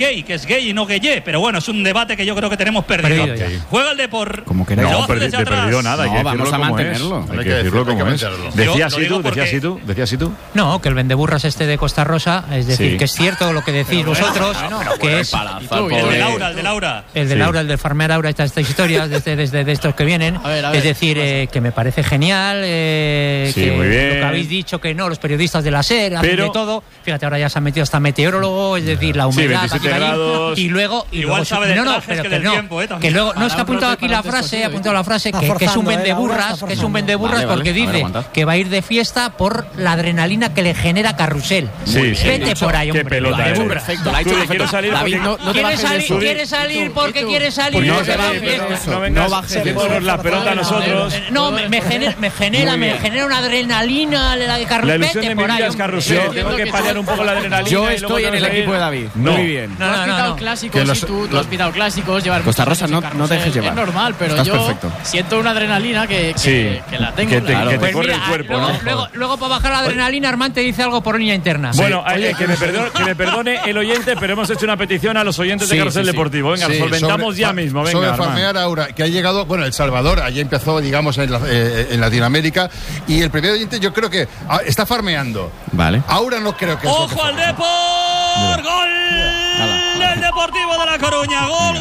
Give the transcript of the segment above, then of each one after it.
gay, que es gay y no gay, pero bueno, es un debate que yo creo que tenemos perdido. Juega el Depor. Como que no, perdido nada. No, vamos a mantenerlo. Hay que decirlo como es. Decías y tú. No, que el vendeburras de Costa Rosa, es decir, que es cierto lo que decís vosotros, que es el de Laura. El de farmear Aura, estas historias de estos que vienen. A ver. Es decir, que me parece genial, que muy bien. lo que habéis dicho, que no, los periodistas de la SER hacen de todo. Fíjate, ahora ya se han metido hasta meteorólogo, es decir, la humedad, 27 grados. y luego igual sabe de trajes que del tiempo, que luego no es que ha apuntado aquí la frase, que es un vendeburras, porque dice que va a ir de fiesta por la adrenalina que le genera Carrusel. Vete por ahí, hombre. Qué pelota. Perfecto. ¿Quiere salir porque quiere salir? No bajes la pelota a nosotros. No, me genera una adrenalina la de Carrusel. La ilusión de mi vida es Carrusel. Tengo que paliar un poco la adrenalina. Yo estoy en el equipo de David. Muy bien. No has pitado clásicos y tú has pitado clásicos. Llevar Costa Rosa no te dejes llevar. Es normal, pero yo siento una adrenalina que la tengo. Que te corre el cuerpo, ¿no? Luego para bajar la adrenalina, Armán te dice algo por línea interna. Bueno, que me perdone el oyente, pero hemos hecho una petición a los oyentes de Carrusel Deportivo. Venga, solventamos ya mismo. Venga, sobre farmear Aura, que ha llegado, bueno, El Salvador, allí empezó, digamos, en Latinoamérica, y el primer oyente yo creo que está farmeando. Vale. Aura no creo que... ¡Ojo al Depor! ¡Gol del Deportivo de La Coruña! ¡Gol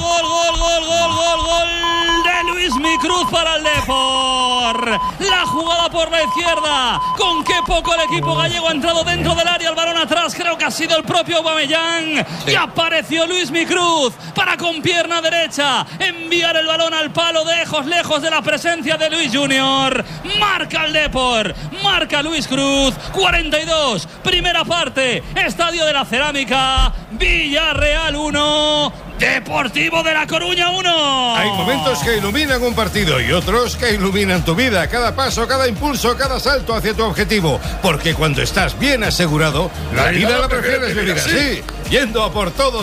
de Luismi Cruz para el Depor! La jugada por la izquierda. Con qué poco el equipo gallego ha entrado dentro del área, el balón atrás, creo que ha sido el propio Aubameyang. Y apareció Luismi Cruz para con pierna derecha enviar el balón al palo lejos de la presencia de Luis Junior. Marca el Depor, marca Luis Cruz. 42, primera parte, Estadio de la Cerámica, Villarreal 1, Deportivo de La Coruña 1. Hay momentos que iluminan un partido y otros que iluminan tu vida. Cada paso, cada impulso, cada salto hacia tu objetivo. Porque cuando estás bien asegurado, la vida la prefieres vivir así. Yendo a por todo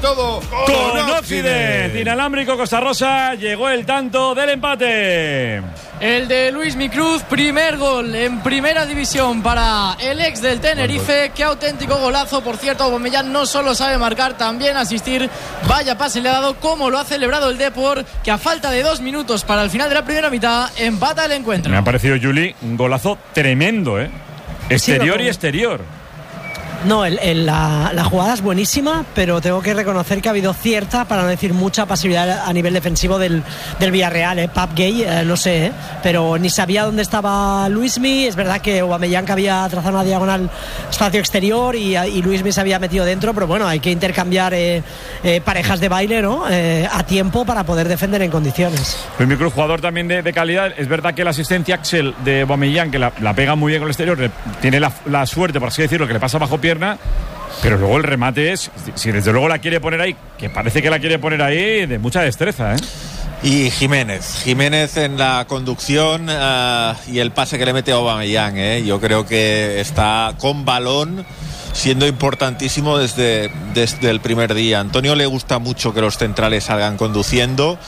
con Occident. Inalámbrico Costa Rosa, llegó el tanto del empate. El de Luismi Cruz, primer gol en primera división para el ex del Tenerife. Qué auténtico golazo. Por cierto, Aubameyang no solo sabe marcar, también asistir. Vaya pase le ha dado, como lo ha celebrado el Depor, que a falta de 2 minutos para el final de la primera mitad empata el encuentro. Me ha parecido, Juli, un golazo tremendo, exterior y exterior. No, la jugada es buenísima, pero tengo que reconocer que ha habido cierta, para no decir mucha, pasividad a nivel defensivo del Villarreal. Pap Gay, no sé, pero ni sabía dónde estaba Luismi. Es verdad que Aubameyang había trazado una diagonal espacio exterior y Luismi se había metido dentro, pero bueno, hay que intercambiar parejas de baile, ¿no? A tiempo para poder defender en condiciones. Luismi Cruz, jugador también de calidad. Es verdad que la asistencia Axel de Aubameyang, que la pega muy bien con el exterior, tiene la suerte, por así decirlo, que le pasa bajo pierna, pero luego el remate es, si desde luego la quiere poner ahí, que parece que la quiere poner ahí, de mucha destreza, Y Jiménez en la conducción y el pase que le mete a Aubameyang, yo creo que está con balón, siendo importantísimo desde el primer día. A Antonio le gusta mucho que los centrales salgan conduciendo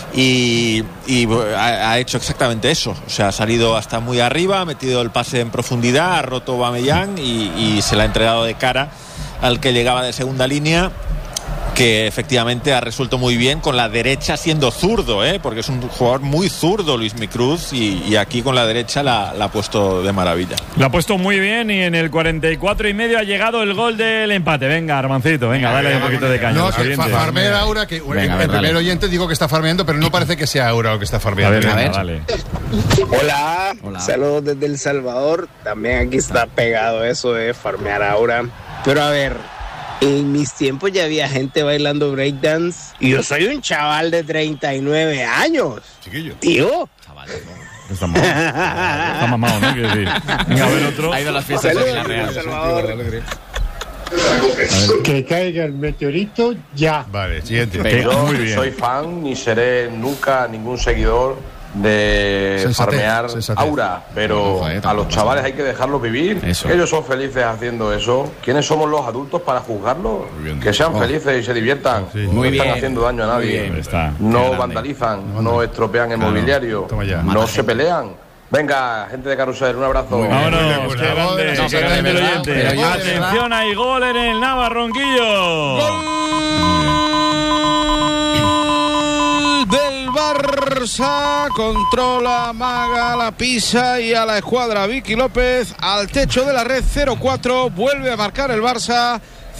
y ha hecho exactamente eso. O sea, ha salido hasta muy arriba, ha metido el pase en profundidad, ha roto Aubameyang y se la ha entregado de cara al que llegaba de segunda línea, que efectivamente ha resuelto muy bien con la derecha, siendo zurdo, porque es un jugador muy zurdo Luismi Cruz, y aquí con la derecha la ha puesto de maravilla. La ha puesto muy bien, y en el 44,5 ha llegado el gol del empate. Venga, Armancito, dale un poquito de caña. No, farmea Aura, que venga, el primer oyente digo que está farmeando, pero no parece que sea Aura lo que está farmeando. A ver. Dale. Hola, saludos desde El Salvador. También aquí está pegado eso de farmear Aura. Pero a ver, en mis tiempos ya había gente bailando breakdance y yo soy un chaval de 39 años. Chiquillo. Tío. Chaval, no. Está mamado, ¿no? Quiero decir. Venga, a ver otro. Ha ido a las fiestas de la Real. Que caiga el meteorito ya. Vale, siguiente. Yo no soy fan ni seré nunca ningún seguidor de farmear Aura, pero a los chavales hay que dejarlos vivir. Eso. Ellos son felices haciendo eso. ¿Quiénes somos los adultos para juzgarlos? Que sean felices y se diviertan. No están haciendo daño a nadie. No vandalizan, no estropean el mobiliario, no se pelean. Venga, gente de Carrusel, un abrazo. Vámonos, qué grande el oyente. Atención, hay gol en el Navarronquillo. ¡Gol Barça, controla, maga, la pisa y a la escuadra Vicky López al techo de la red. 0-4, vuelve a marcar el Barça.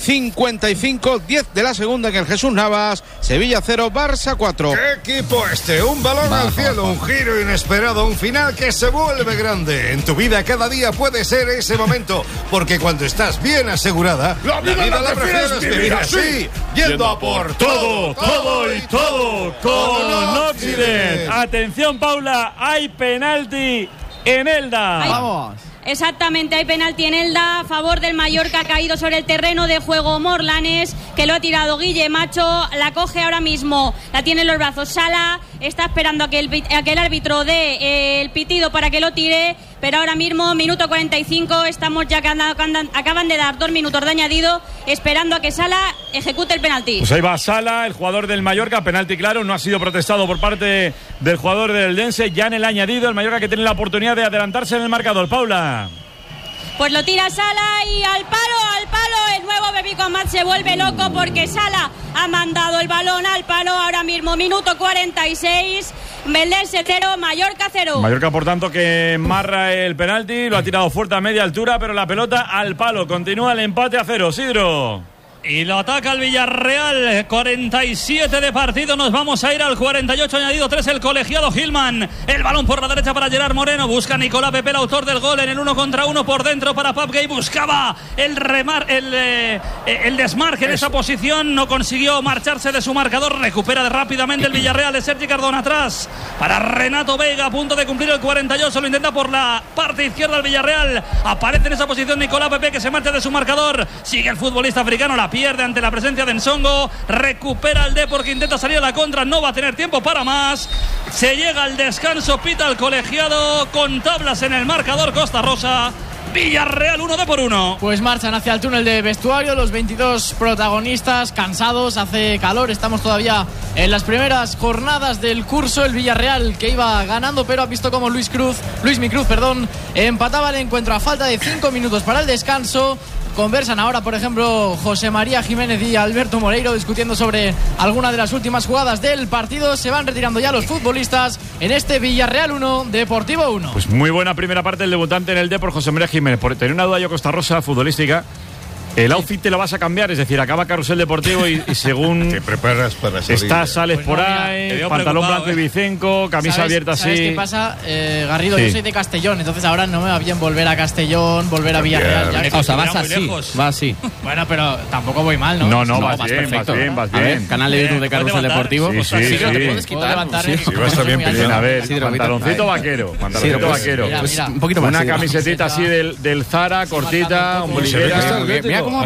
55-10 de la segunda en el Jesús Navas. Sevilla 0, Barça 4. ¿Qué equipo este? Un balón al cielo, un giro inesperado, un final que se vuelve grande. En tu vida cada día puede ser ese momento, porque cuando estás bien asegurada, la vida la prefieres vivir así, yendo a por todo, todo y todo con Occident. Atención, Paula, hay penalti en Elda. Vamos. Exactamente, hay penalti en Elda a favor del Mallorca. Ha caído sobre el terreno de juego Morlanes, que lo ha tirado Guille Macho. La coge ahora mismo, la tiene en los brazos Sala. Está esperando a que el árbitro dé el pitido para que lo tire. Pero ahora mismo, minuto 45, estamos ya acaban de dar 2 minutos de añadido, esperando a que Sala ejecute el penalti. Pues ahí va Sala, el jugador del Mallorca, penalti claro, no ha sido protestado por parte del jugador del Eldense. Ya en el añadido, el Mallorca que tiene la oportunidad de adelantarse en el marcador. Paula. Pues lo tira Sala y al palo, el nuevo Bebico Amat se vuelve loco porque Sala ha mandado el balón al palo. Ahora mismo, minuto 46, Eldense 0, Mallorca 0. Mallorca, por tanto, que marra el penalti, lo ha tirado fuerte a media altura, pero la pelota al palo. Continúa el empate a 0, Sidro. Y lo ataca el Villarreal, 47 de partido, nos vamos a ir al 48, añadido 3 el colegiado Gilman. El balón por la derecha para Gerard Moreno, busca Nicolás Pepe, el autor del gol, en el 1 contra 1 por dentro para Pap Gay, buscaba el desmarque en esa posición, no consiguió marcharse de su marcador, recupera rápidamente el Villarreal de Sergi Cardona atrás para Renato Veiga, a punto de cumplir el 48, lo intenta por la parte izquierda el Villarreal, aparece en esa posición Nicolás Pepe que se marcha de su marcador, sigue el futbolista africano, la pierde ante la presencia de Nsongo, recupera el Depor que intenta salir a la contra, no va a tener tiempo para más, se llega al descanso, pita el colegiado con tablas en el marcador Costa Rosa. Villarreal 1 de por 1. Pues marchan hacia el túnel de vestuario los 22 protagonistas, cansados, hace calor, estamos todavía en las primeras jornadas del curso. El Villarreal que iba ganando, pero ha visto como Luis Micruz, empataba el encuentro a falta de 5 minutos para el descanso. Conversan ahora, por ejemplo, José María Jiménez y Alberto Moreiro discutiendo sobre alguna de las últimas jugadas del partido. Se van retirando ya los futbolistas en este Villarreal 1, Deportivo 1. Pues muy buena primera parte del debutante en el Depor, José María Jiménez. Por tener una duda yo, Costa Rosa, futbolística, el outfit te lo vas a cambiar, es decir, acaba Carrusel Deportivo y según te preparas para salir. Sales pues por ahí, pantalón blanco y bicenco, camisa abierta así. ¿Sabes qué pasa, Garrido? Sí. Yo soy de Castellón, entonces ahora no me va bien volver a Castellón, volver a Villarreal. O sea, vas así. Bueno, pero tampoco voy mal, ¿no? No, vas bien. A ver, canal de YouTube de Carrusel Deportivo. Sí, te puedes quitar. Sí, va a estar bien peleado. A ver, pantaloncito vaquero. Un poquito más. Una camisetita así del Zara, cortita, Mira cómo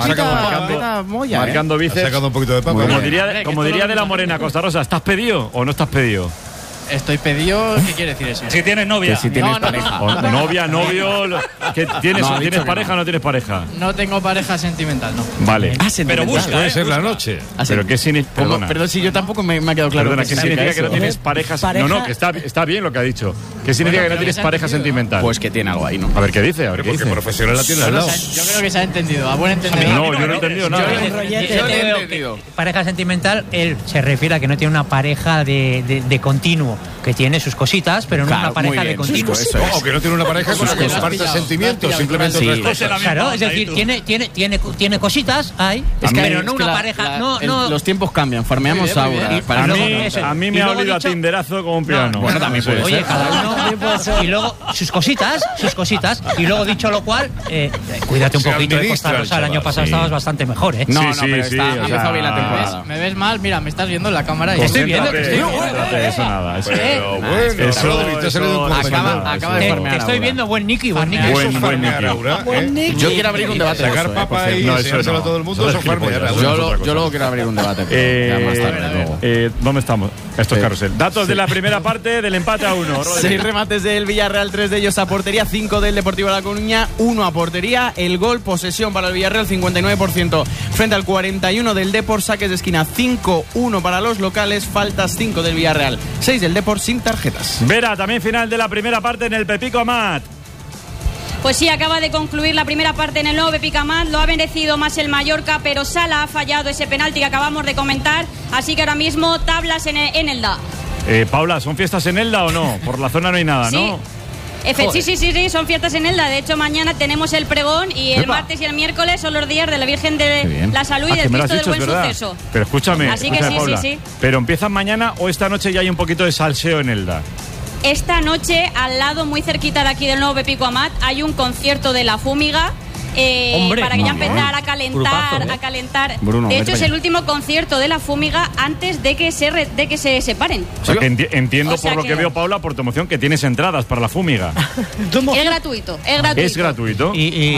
marcando bíceps. Sacando un poquito de papa. Como diría de la Morena, Costa Rosa, ¿estás pedido o no estás pedido? Estoy pedido, ¿qué quiere decir eso? Si tienes novia. Si tienes pareja. Novia, novio. ¿Tienes pareja o no tienes pareja? No tengo pareja sentimental, no. Vale. Pero busca. Puede ser la noche. ¿Pero qué significa? Perdón, si yo tampoco me ha quedado claro. Perdona, ¿qué significa que no tienes pareja? No, que está bien lo que ha dicho. ¿Qué significa que no tienes pareja sentimental? Pues que tiene algo ahí, ¿no? A ver qué dice. Porque profesional la tiene al lado. Yo creo que se ha entendido, a buen entendedor. No, yo no he entendido nada. Yo le veo que pareja sentimental, él se refiere a que no tiene una pareja de continuo, que tiene sus cositas, pero no una pareja de continuo. O que no tiene una pareja con la que comparte sentimientos, simplemente otras cosas. Claro, es decir, tiene cositas ahí, pero no una pareja. Los tiempos cambian, farmeamos ahora. A mí me ha olido a tinderazo como un piano. Bueno, también puede ser. Oye, cada uno. Y luego sus cositas. Y luego, dicho lo cual, cuídate un poquito de Costa Rosa. El año pasado estabas bastante mejor, ¿eh? No, pero está bien la temporada. ¿Me ves mal? Mira, me estás viendo en la cámara. Estoy viendo. Eso nada. Acaba de farmear. Te estoy viendo buen Nicky. Buen Nicky. Yo quiero abrir un debate. Sacar papa y enseñárselo a todo el mundo, eso farmear. Yo luego quiero abrir un debate. ¿Dónde estamos? Esto es Carrusel. Datos de la primera parte del empate a 1. 6 remates del Villarreal, 3 de ellos a portería, 5 del Deportivo La Coruña, 1 a portería. El gol, posesión para el Villarreal, 59% frente al 41% del Depor. Saques de esquina, 5-1 para los locales. Faltas, 5 del Villarreal, 6 del Depor sin tarjetas. Vera, también final de la primera parte en el Pepico Amat. Pues sí, acaba de concluir la primera parte en el nuevo Pepico Amat. Lo ha merecido más el Mallorca, pero Sala ha fallado ese penalti que acabamos de comentar. Así que ahora mismo tablas en Elda. Paula, ¿son fiestas en Elda o no? Por la zona no hay nada, sí. ¿no? Sí, son fiestas en Elda. De hecho, mañana tenemos el pregón y el martes y el miércoles son los días de la Virgen de la Salud y del Cristo del Buen Suceso. Pero escúchame, así que Paula, sí. ¿Pero empiezan mañana o esta noche ya hay un poquito de salseo en Elda? Esta noche, al lado, muy cerquita de aquí del nuevo Pepico Amat, hay un concierto de La Fúmiga. Para que ya empezar a calentar. Bruno, de hecho, es el último concierto de La Fúmiga antes de que se separen. O sea, que entiendo por lo que veo, Paula, por tu emoción, que tienes entradas para La Fúmiga. Es gratuito. ¿Es gratuito?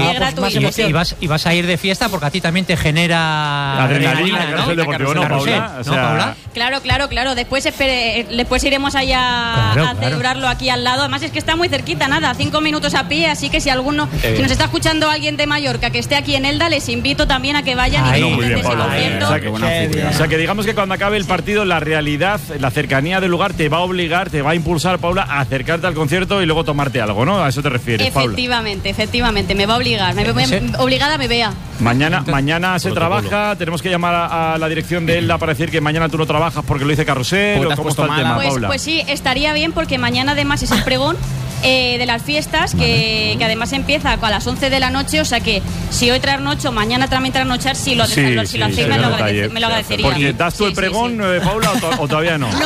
Y vas a ir de fiesta porque a ti también te genera adrenalina, ¿no? El deportivo, ¿no, Paula? ¿No, Paula? Claro. Después iremos allá a celebrarlo aquí al lado. Además, es que está muy cerquita, 5 minutos a pie. Así que si nos está escuchando alguien de Mallorca que esté aquí en Elda, les invito también a que vayan y disfruten de ese concierto. O sea que digamos que cuando acabe el partido, la realidad, la cercanía del lugar te va a obligar, te va a impulsar, Paula, a acercarte al concierto y luego tomarte algo, ¿no? A eso te refieres, Paula. Efectivamente, me va a obligar. Obligada me vea. Mañana se trabaja, tenemos que llamar a la dirección de Elda para decir que mañana tú no trabajas porque lo dice Carrusel. ¿Cómo está el tema, Paula? Pues sí, estaría bien porque mañana además es el pregón de las fiestas, que además empieza a las 11 de la noche, o sea que si hoy trasnocho, mañana también trasnochar, si lo hacéis me lo agradecería. Porque ¿das tú el pregón, Paula, o todavía no?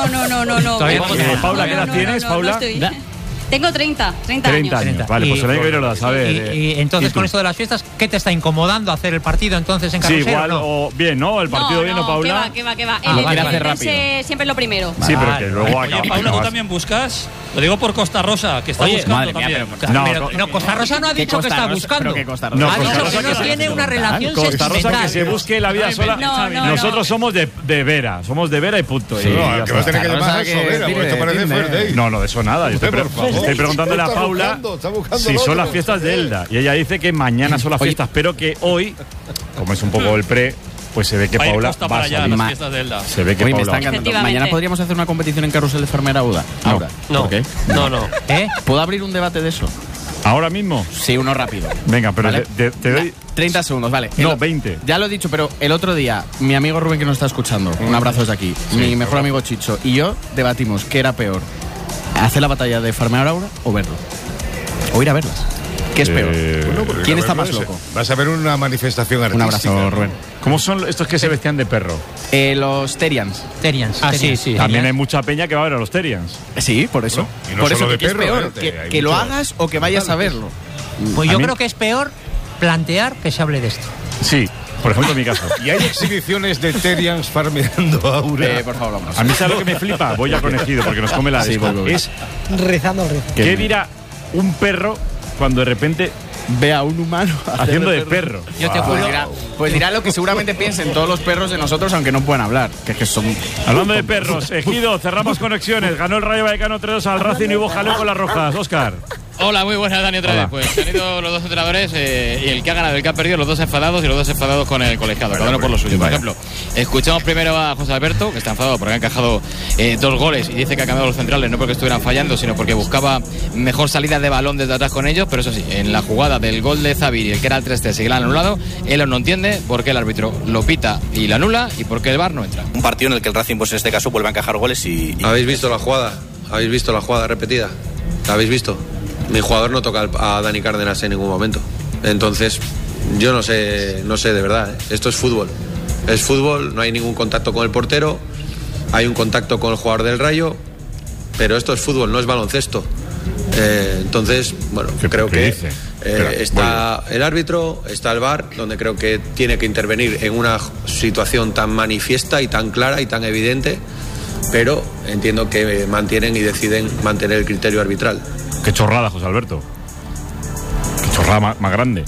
No. Paula, ¿qué edad tienes, Paula? Tengo 30 años. Vale, pues el año que viene lo das, a ver. Y entonces, con esto de las fiestas, ¿qué te está incomodando hacer el partido entonces en Carrusel? Sí, igual, o bien, ¿no? El partido bien, ¿no, Paula? ¿Qué va? El siempre es lo primero. Sí, pero que luego acaba. Oye, Paula, ¿tú también buscas? Lo digo por Costa Rosa, que está buscando también. No, Costa Rosa no ha dicho que está buscando. Ha dicho que no tiene una relación sentimental. Costa Rosa que se busque la vida sola. Nosotros somos de Vera, y punto. Que va a tener que llamar a Vera, porque esto parece fuerte. No, de eso nada. Estoy preguntándole a Paula si son las fiestas de Elda. Y ella dice que mañana son las fiestas, pero que hoy, como es un poco el pre, pues se ve que Paula va para allá las fiestas de Elda. Se ve que Paula me está encantando. Mañana podríamos hacer una competición en Carrusel de Farmera Auda. No. ¿Por qué? No. ¿Puedo abrir un debate de eso? ¿Ahora mismo? Sí, uno rápido. Venga, pero ¿vale? te doy 30 segundos, vale. 20. Ya lo he dicho, pero el otro día, mi amigo Rubén, que nos está escuchando, un abrazo desde aquí, mi mejor amigo Chicho y yo debatimos qué era peor, hacer la batalla de Farmera Auda o verlo. O ir a verlas. ¿Qué es peor? ¿Quién está más loco? Vas a ver una manifestación artística. Un abrazo, Rubén. ¿Cómo son estos que se vestían de perro? Los Terians. Sí. También hay mucha peña que va a ver a los Terians. Sí, por eso. Y no por solo eso, de ¿qué es perro, peor? Que lo hagas o que vayas a verlo. Pues yo creo que es peor plantear que se hable de esto. Sí. Por ejemplo, en mi caso. ¿Y hay exhibiciones de Terians farmeando Aura? Por favor, vamos. A mí, ¿sabes lo que me flipa? Voy a conocido porque nos come la disco. Es rizando el rizo. ¿Qué dirá un perro cuando de repente ve a un humano haciendo de perro? Yo te juro. Pues dirá lo que seguramente piensen todos los perros de nosotros, aunque no puedan hablar. Que son. Hablando de perros, Ejido, cerramos conexiones. Ganó el Rayo Vallecano 3-2 al Racing y hubo jaleo con las rojas. Óscar. Hola, muy buenas, Dani, otra vez. Pues han ido los dos entrenadores y el que ha ganado y el que ha perdido, los dos enfadados y los dos enfadados con el colegiado, cada uno por lo suyo. Por ejemplo, escuchamos primero a José Alberto, que está enfadado porque ha encajado 2 goles y dice que ha cambiado los centrales no porque estuvieran fallando, sino porque buscaba mejor salida de balón desde atrás con ellos. Pero eso sí, en la jugada del gol de Zaviri, el que era el 3-3 y que lo han anulado, él no entiende por qué el árbitro lo pita y lo anula y por qué el VAR no entra. Un partido en el que el Racing, pues en este caso, vuelve a encajar goles y... ¿Habéis visto la jugada? ¿Habéis visto la jugada repetida? ¿La habéis visto? Mi jugador no toca a Dani Cárdenas en ningún momento. Entonces, yo no sé de verdad. Esto es fútbol. Es fútbol, no hay ningún contacto con el portero. Hay un contacto con el jugador del Rayo. Pero esto es fútbol, no es baloncesto. Entonces, bueno, creo que está el árbitro, está el VAR, donde creo que tiene que intervenir en una situación tan manifiesta y tan clara y tan evidente. Pero entiendo que mantienen y deciden mantener el criterio arbitral. Qué chorrada, José Alberto. Qué chorrada más grande.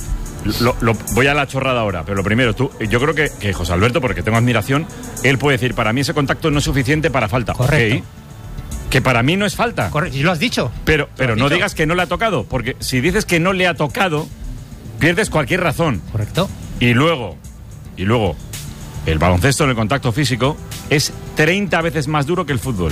Voy a la chorrada ahora, pero lo primero, yo creo que José Alberto, porque tengo admiración, él puede decir, para mí ese contacto no es suficiente para falta. Correcto. Okay. Que para mí no es falta. Correcto, y lo has dicho. Pero no digas que no le ha tocado, porque si dices que no le ha tocado, pierdes cualquier razón. Correcto. Y luego, el baloncesto en el contacto físico es 30 veces más duro que el fútbol.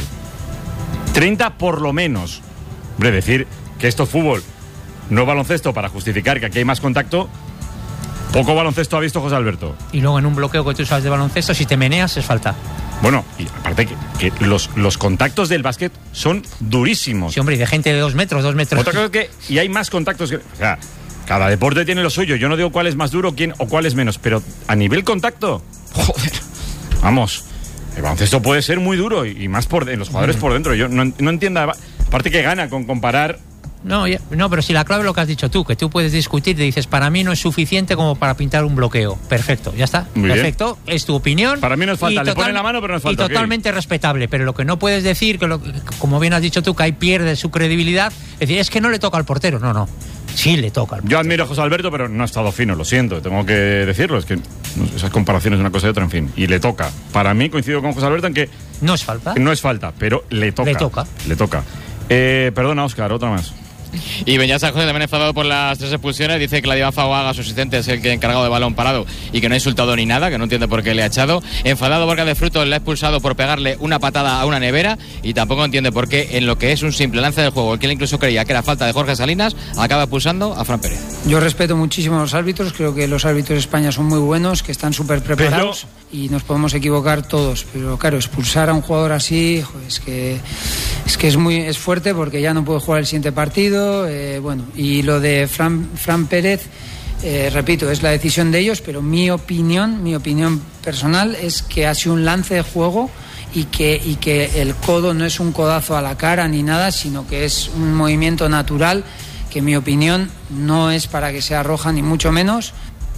30 por lo menos. Hombre, decir que esto es fútbol, no baloncesto, para justificar que aquí hay más contacto, poco baloncesto ha visto José Alberto. Y luego en un bloqueo que tú sabes de baloncesto, si te meneas es falta. Bueno, y aparte que los contactos del básquet son durísimos. Sí, hombre, y de gente de 2 metros. Otra cosa es que, y hay más contactos que... O sea, cada deporte tiene lo suyo. Yo no digo cuál es más duro o cuál es menos, pero a nivel contacto, joder, vamos, el baloncesto puede ser muy duro y más en los jugadores por dentro. Yo no entiendo, aparte que gana con comparar... No, pero si la clave es lo que has dicho tú, que tú puedes discutir, te dices, para mí no es suficiente como para pintar un bloqueo. Perfecto, ya está. Muy perfecto, bien. Es tu opinión. Para mí nos falta, le ponen la mano, pero nos falta. Y totalmente respetable, pero lo que no puedes decir, como bien has dicho tú, que ahí pierde su credibilidad, es decir, es que no le toca al portero. No. Sí le toca al portero. Yo admiro a José Alberto, pero no ha estado fino, lo siento, tengo que decirlo, es que esas comparaciones de una cosa y otra, en fin. Y le toca. Para mí, coincido con José Alberto en que... No es falta. No es falta, pero le toca. Le toca. Perdona, Óscar, otra más. Y Beñat San José, también enfadado por las 3 expulsiones, dice que la Diva Faguaga, su asistente, es el que encargado de balón parado y que no ha insultado ni nada, que no entiende por qué le ha echado. Enfadado Borja de Frutos, le ha expulsado por pegarle una patada a una nevera y tampoco entiende por qué en lo que es un simple lance del juego, el que él incluso creía que era falta de Jorge Salinas, acaba expulsando a Fran Pérez. Yo respeto muchísimo a los árbitros, creo que los árbitros de España son muy buenos, que están súper preparados y nos podemos equivocar todos, pero claro, expulsar a un jugador así, joder, es que es fuerte porque ya no puede jugar el siguiente partido, y lo de Fran Pérez, repito, es la decisión de ellos, pero mi opinión personal es que ha sido un lance de juego y que el codo no es un codazo a la cara ni nada, sino que es un movimiento natural que en mi opinión no es para que sea roja ni mucho menos.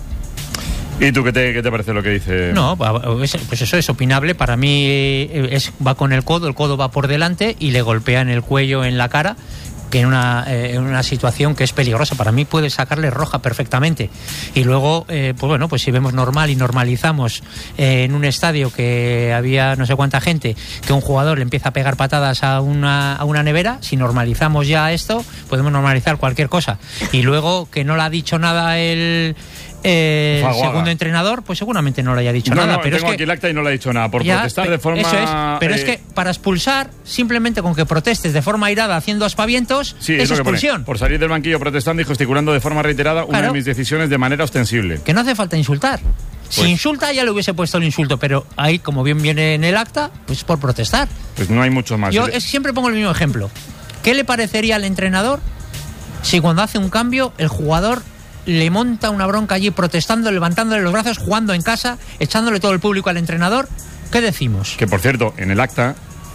¿Y tú qué te parece lo que dice? No, pues eso es opinable. Para mí va con el codo va por delante y le golpea en el cuello, en la cara, que en una situación que es peligrosa. Para mí puede sacarle roja perfectamente. Y luego, pues si vemos normal y normalizamos en un estadio que había no sé cuánta gente, que un jugador le empieza a pegar patadas a una nevera, si normalizamos ya esto, podemos normalizar cualquier cosa. Y luego que no le ha dicho nada el segundo entrenador, pues seguramente no le haya dicho nada. Pero tengo aquí el acta y no le ha dicho nada por protestar de forma... Eso es, pero es que para expulsar, simplemente con que protestes de forma airada haciendo aspavientos, es expulsión. Por salir del banquillo protestando y gesticulando de forma reiterada una de mis decisiones de manera ostensible. Que no hace falta insultar. Si insulta ya le hubiese puesto el insulto, pero ahí, como bien viene en el acta, pues por protestar. Pues no hay mucho más. Yo siempre pongo el mismo ejemplo. ¿Qué le parecería al entrenador si cuando hace un cambio el jugador le monta una bronca allí protestando, levantándole los brazos, jugando en casa, echándole todo el público al entrenador? ¿Qué decimos? Que, por cierto, en el acta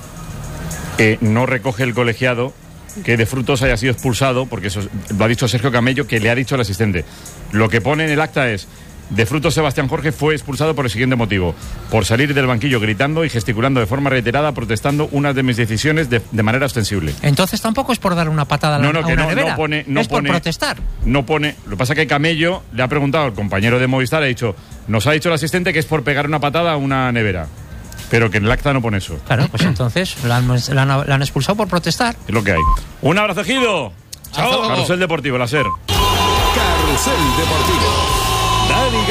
no recoge el colegiado que de Frutos haya sido expulsado, porque eso lo ha dicho Sergio Camello, que le ha dicho al asistente. Lo que pone en el acta es: de Frutos Sebastián Jorge fue expulsado por el siguiente motivo: por salir del banquillo gritando y gesticulando de forma reiterada, protestando una de mis decisiones de manera ostensible. Entonces tampoco es por dar una patada a una nevera. Es por protestar. No pone. Lo que pasa es que Camello le ha preguntado al compañero de Movistar, ha dicho: nos ha dicho el asistente que es por pegar una patada a una nevera. Pero que en el acta no pone eso. Claro, pues entonces la han expulsado por protestar. Es lo que hay. Un abrazo, Gido. Chao. Carrusel Deportivo, la SER. Carrusel Deportivo. Dani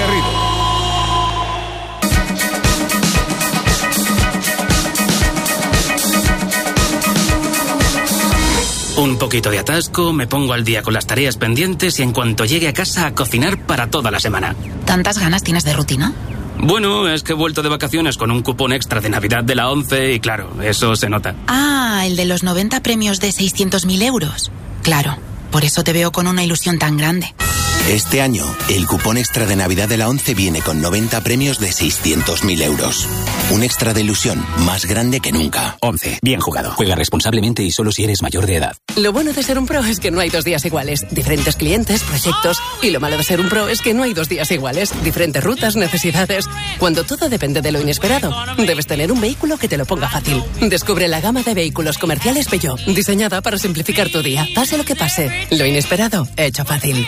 Garrido. Un poquito de atasco, me pongo al día con las tareas pendientes y en cuanto llegue a casa a cocinar para toda la semana. ¿Tantas ganas tienes de rutina? Bueno, es que he vuelto de vacaciones con un cupón extra de Navidad de la ONCE y claro, eso se nota. Ah, el de los 90 premios de 600.000 euros. Claro, por eso te veo con una ilusión tan grande. Este año, el cupón extra de Navidad de la ONCE viene con 90 premios de 600.000 euros. Un extra de ilusión más grande que nunca. ONCE, bien jugado. Juega responsablemente y solo si eres mayor de edad. Lo bueno de ser un pro es que no hay 2 días iguales. Diferentes clientes, proyectos. Y lo malo de ser un pro es que no hay 2 días iguales. Diferentes rutas, necesidades. Cuando todo depende de lo inesperado, debes tener un vehículo que te lo ponga fácil. Descubre la gama de vehículos comerciales Peugeot, diseñada para simplificar tu día. Pase lo que pase, lo inesperado, hecho fácil.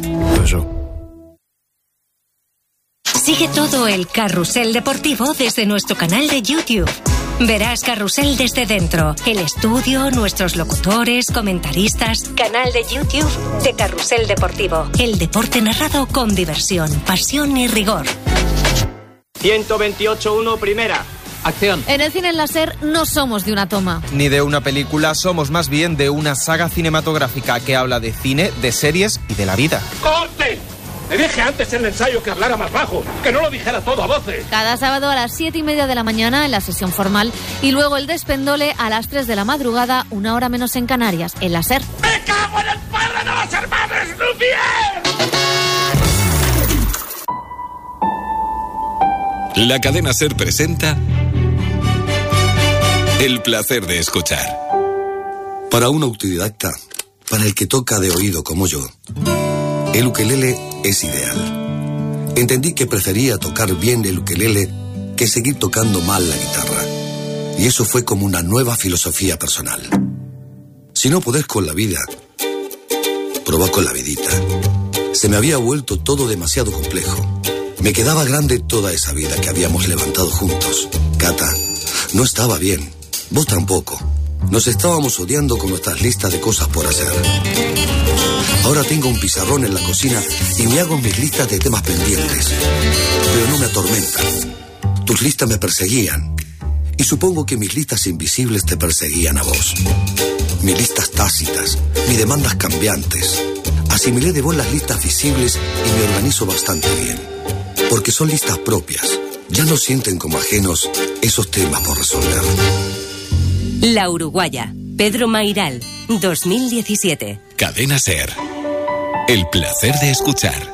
Sigue todo el Carrusel Deportivo desde nuestro canal de YouTube. Verás Carrusel desde dentro, el estudio, nuestros locutores, comentaristas. Canal de YouTube de Carrusel Deportivo. El deporte narrado con diversión, pasión y rigor. 128.1 primera. Acción. En el cine en la SER no somos de una toma. Ni de una película, somos más bien de una saga cinematográfica que habla de cine, de series y de la vida. ¡Corte! Le dije antes en el ensayo que hablara más bajo, que no lo dijera todo a voces. Cada sábado a las 7:30 de la mañana en la sesión formal y luego el despendole a las 3 de la madrugada, 1 hora menos en Canarias, en la SER. ¡Me cago en el padre de los hermanos Lumière! La cadena SER presenta El placer de escuchar. Para un autodidacta, para el que toca de oído como yo, el ukelele es ideal. Entendí que prefería tocar bien el ukelele que seguir tocando mal la guitarra. Y eso fue como una nueva filosofía personal. Si no podés con la vida, probá con la vidita. Se me había vuelto todo demasiado complejo. Me quedaba grande toda esa vida que habíamos levantado juntos. Cata, no estaba bien. Vos tampoco. Nos estábamos odiando con nuestras listas de cosas por hacer. Ahora tengo un pizarrón en la cocina y me hago mis listas de temas pendientes. Pero no me atormentan. Tus listas me perseguían. Y supongo que mis listas invisibles te perseguían a vos. Mis listas tácitas, mis demandas cambiantes. Asimilé de vos las listas visibles y me organizo bastante bien. Porque son listas propias. Ya no sienten como ajenos esos temas por resolver. La Uruguaya. Pedro Mairal, 2017. Cadena SER. El placer de escuchar.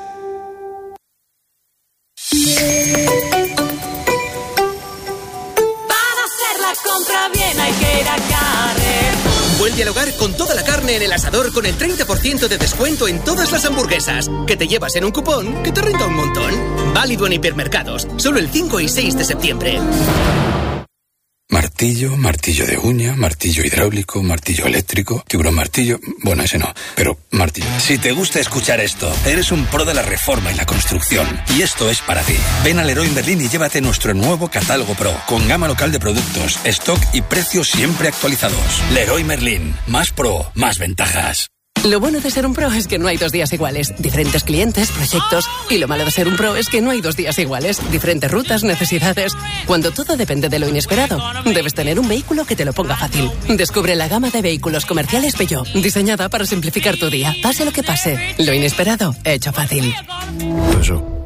Para hacer la compra bien hay que ir a Carrefour. Vuelve al hogar con toda la carne en el asador con el 30% de descuento en todas las hamburguesas. Que te llevas en un cupón que te renta un montón. Válido en hipermercados. Solo el 5 y 6 de septiembre. Martillo, martillo de uña, martillo hidráulico, martillo eléctrico, tiburón martillo... Bueno, ese no, pero martillo. Si te gusta escuchar esto, eres un pro de la reforma y la construcción. Y esto es para ti. Ven al Leroy Merlin y llévate nuestro nuevo catálogo Pro, con gama local de productos, stock y precios siempre actualizados. Leroy Merlin. Más pro, más ventajas. Lo bueno de ser un pro es que no hay 2 días iguales. Diferentes clientes, proyectos. Y lo malo de ser un pro es que no hay 2 días iguales. Diferentes rutas, necesidades. Cuando todo depende de lo inesperado, debes tener un vehículo que te lo ponga fácil. Descubre la gama de vehículos comerciales Peugeot, diseñada para simplificar tu día. Pase lo que pase. Lo inesperado, hecho fácil. Eso.